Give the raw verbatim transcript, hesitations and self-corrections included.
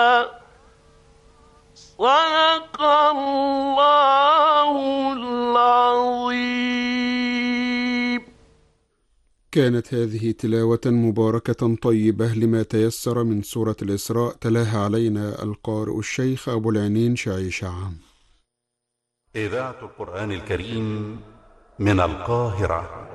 صدق الله العظيم. كانت هذه تلاوة مباركة طيبة لما تيسر من سورة الإسراء، تلاها علينا القارئ الشيخ أبو العينين شعيشعة. إذاعة القرآن الكريم من القاهرة.